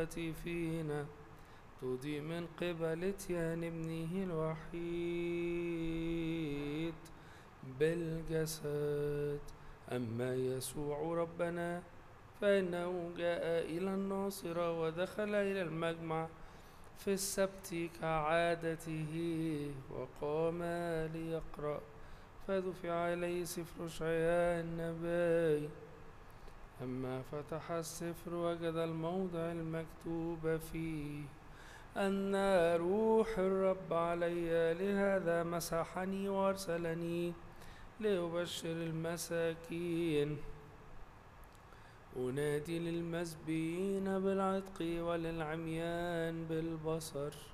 فينا تضيء من قبل اتيان ابنه الوحيد بالجسد. أما يسوع ربنا فإنه جاء إلى الناصرة ودخل إلى المجمع في السبت كعادته وقام ليقرأ، فدفع إليه سفر أشعياء النبي. أما فتح السفر وجد الموضع المكتوب فيه أن روح الرب علي، لهذا مسحني وأرسلني لأبشر المساكين، أنادي للمسبيين بالعتق وللعميان بالبصر،